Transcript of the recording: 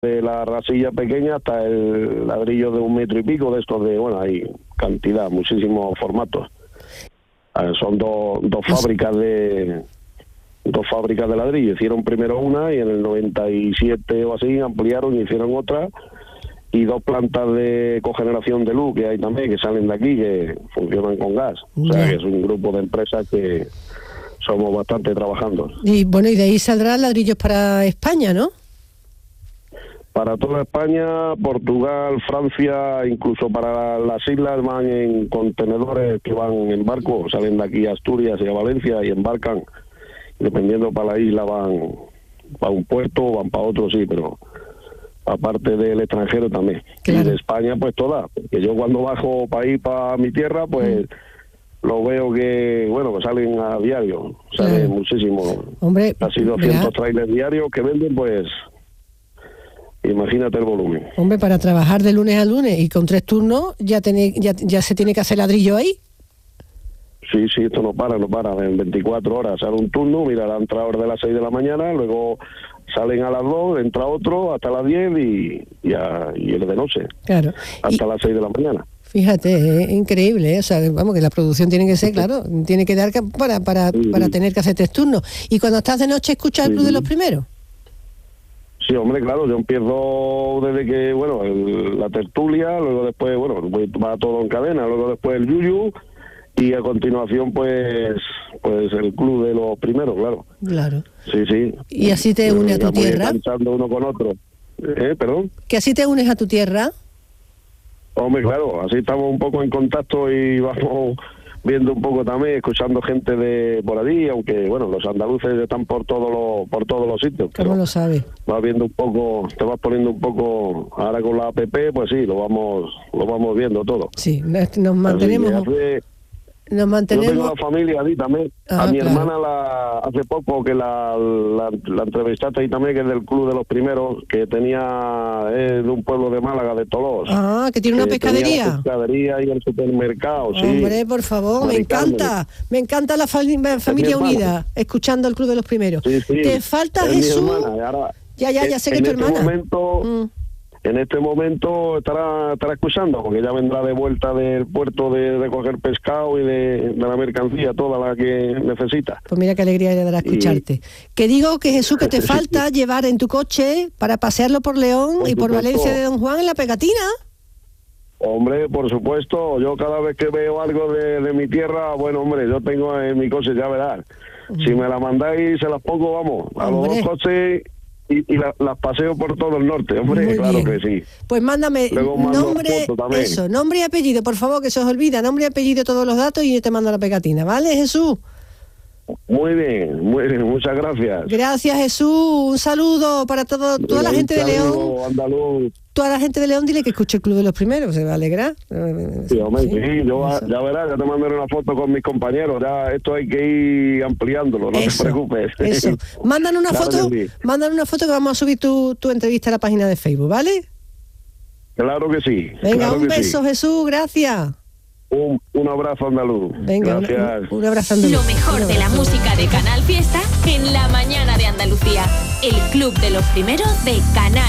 de la rasilla pequeña hasta el ladrillo de 1 metro y pico, de estos de, bueno, hay cantidad, muchísimos formatos. Son dos fábricas de ladrillo. Hicieron primero una y en el 97 o así ampliaron y hicieron otra, y 2 plantas de cogeneración de luz que hay también, que salen de aquí, que funcionan con gas. O sea, que es un grupo de empresas que somos bastante trabajando. Y bueno, y de ahí saldrán ladrillos para España, ¿no? Para toda España, Portugal, Francia, incluso para las islas van en contenedores que van en barco, salen de aquí a Asturias y a Valencia y embarcan. Dependiendo para la isla van para un puerto, van para otro, sí, pero aparte del extranjero también. Claro. Y de España, pues toda. Porque yo cuando bajo para mi tierra, pues lo veo que, bueno, que salen a diario. Salen muchísimos. Hombre, casi 200 trailers diarios que venden, pues imagínate el volumen. Hombre, para trabajar de lunes a lunes y con 3 turnos, ya se tiene que hacer ladrillo ahí. Sí, esto no para. En 24 horas sale un turno, mira, la entrada de las 6 de la mañana, luego salen a las 2, entra otro hasta las 10 y el de noche. Claro. Hasta las 6 de la mañana. Fíjate, es increíble, ¿eh? O sea, vamos, que la producción tiene que ser, claro, tiene que dar para tener que hacer 3 turnos. ¿Y cuando estás de noche escuchas el Club de los Primeros? Sí, hombre, claro, yo empiezo desde que, bueno, la tertulia, luego después, bueno, va todo en cadena, luego después el yuyu, y a continuación, pues el Club de los Primeros, claro. Claro. Sí. ¿Y así te une a tu tierra? Enganchando uno con otro. ¿Perdón? ¿Que así te unes a tu tierra? Hombre, claro, así estamos un poco en contacto y vamos viendo un poco también, escuchando gente de por allí, aunque, bueno, los andaluces están por todos los sitios. ¿Cómo lo sabes? Vas viendo un poco, te vas poniendo un poco, ahora con la app, pues sí, lo vamos viendo todo. Sí, nos mantenemos... Yo tengo la familia allí también. A mi hermana hace poco que la entrevistaste ahí también, que es del Club de los Primeros, que tenía de un pueblo de Málaga, de Tolos. Ah, que tiene una pescadería. La pescadería y el supermercado, sí. Hombre, por favor, me encanta la familia unida, escuchando el Club de los Primeros. Sí. Te falta Jesús. Ya sé que es tu hermana. En este momento estará escuchando, porque ya vendrá de vuelta del puerto de coger pescado y de la mercancía, toda la que necesita. Pues mira qué alegría le dará escucharte. Que digo que Jesús, que te falta llevar en tu coche para pasearlo por León y por Valencia de Don Juan en la pegatina. Hombre, por supuesto, yo cada vez que veo algo de mi tierra, bueno, hombre, yo tengo en mi coche, ya verás. Si me la mandáis, se las pongo, vamos, a los 2 coches... Y las paseo por todo el norte, hombre. Muy claro bien. Que sí. Pues mándame nombre y apellido, por favor, que se os olvida, nombre y apellido, todos los datos, y yo te mando la pegatina, ¿vale, Jesús? Muy bien, muchas gracias. Gracias, Jesús, un saludo para toda la gente de León. Andaluz. Toda la gente de León, dile que escuche el Club de los Primeros, se va a alegrar. Sí, hombre, sí, ya verás, ya te mandaré una foto con mis compañeros, ya esto hay que ir ampliándolo, no te preocupes. Eso, mandan una foto que vamos a subir tu entrevista a la página de Facebook, ¿vale? Claro que sí. Venga, claro un beso, sí. Jesús, gracias. Un abrazo andaluz. Venga, gracias. Un abrazo andaluz. Lo mejor de la música de Canal Fiesta en la mañana de Andalucía. El Club de los Primeros de Canal